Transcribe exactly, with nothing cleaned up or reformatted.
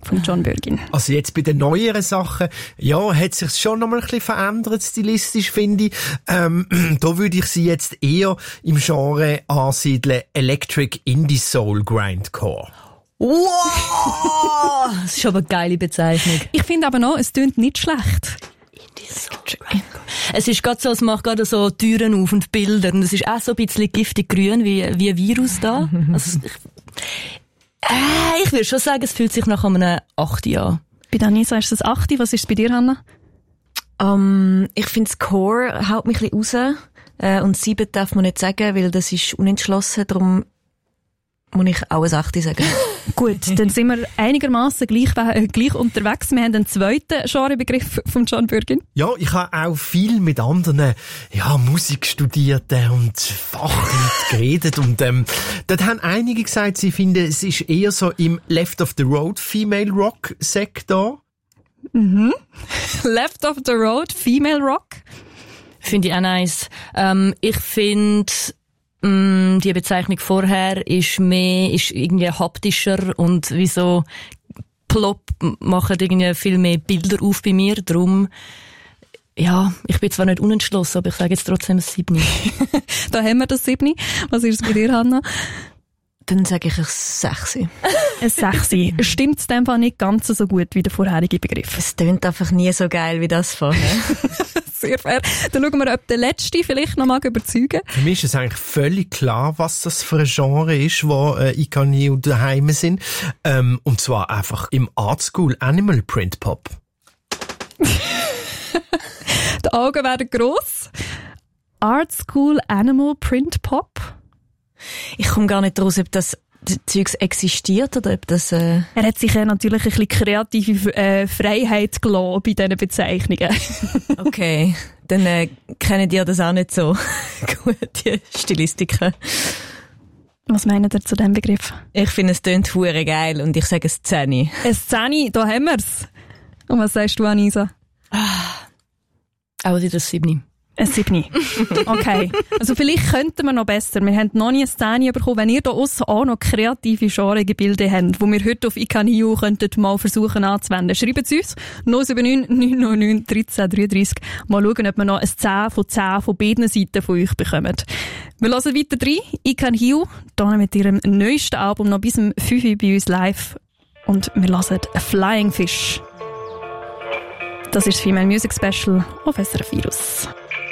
von John Bürgin. Also jetzt bei den neueren Sachen, ja, hat sich schon noch mal ein bisschen verändert, stilistisch, finde ich. Ähm, da würde ich sie jetzt eher im Genre ansiedeln, Electric Indie Soul Grindcore. Wow! Das ist aber eine geile Bezeichnung. Ich finde aber noch, es tönt nicht schlecht. Es ist gerade so, es macht gerade so Türen auf und Bilder. Und es ist auch so ein bisschen giftig grün wie, wie ein Virus da. Also, ich, äh, ich würde schon sagen, es fühlt sich nach einem acht an. Bei Danisa ist es acht. Was ist es bei dir, Hanna? Um, ich finde, das Core haut mich ein bisschen raus. Äh, und sieben darf man nicht sagen, weil das ist unentschlossen. Darum muss ich auch ein acht sagen. Gut, dann sind wir einigermaßen gleich, äh, gleich unterwegs. Wir haben einen zweiten Genrebegriff von John Bürgin. Ja, ich habe auch viel mit anderen, ja, Musikstudierten und Fachleuten geredet und, ähm, dort haben einige gesagt, sie finden, es ist eher so im Left of the Road Female Rock Sektor. Mhm. Left of the Road Female Rock. Finde ich auch nice. Ähm, ich finde, Mm, die Bezeichnung vorher ist mehr, ist irgendwie haptischer und wie so plopp machen irgendwie viel mehr Bilder auf bei mir. Darum, ja, ich bin zwar nicht unentschlossen, aber ich sage jetzt trotzdem ein Siebni. Da haben wir das Siebni. Was ist es bei dir, Hanna? Dann sage ich ein Sechsi. Ein Sechsi. Stimmt es in dem Fall nicht ganz so gut wie der vorherige Begriff? Es tönt einfach nie so geil wie das vorher. Sehr fair. Dann schauen wir, ob der Letzte vielleicht noch mal überzeugen. Für mich ist es eigentlich völlig klar, was das für ein Genre ist, wo äh, ich kann nie daheim sind. Ähm, und zwar einfach im Art School Animal Print Pop. Die Augen werden gross. Art School Animal Print Pop. Ich komme gar nicht raus, ob das Zeugs existiert oder ob das... Äh er hat sich ja natürlich ein bisschen kreative äh, Freiheit gelassen bei diesen Bezeichnungen. Okay, dann äh, kennt ihr das auch nicht so gut, die Stilistiken. Was meint ihr zu diesem Begriff? Ich finde, es tönt hure geil und ich sage es Zeni. Ein Zeni, da haben wir's. Und was sagst du, Anisa? Auch wieder ein Siebni. Ein Siebni. Okay. Also vielleicht könnten wir noch besser. Wir haben noch nie eine Szene bekommen. Wenn ihr da aussen auch noch kreative Genregebilde habt, die wir heute auf ikaniu könnten mal versuchen anzuwenden, schreibt es uns. null sieben neun neun neun neun dreizehn dreiunddreißig. Mal schauen, ob wir noch ein zehn von zehn von beiden Seiten von euch bekommen. Wir hören weiter rein. ikaniu, hier mit ihrem neuesten Album noch bis zum fünf Uhr bei uns live. Und wir hören A Flying Fish. Das ist das Female Music Special auf S R F Virus.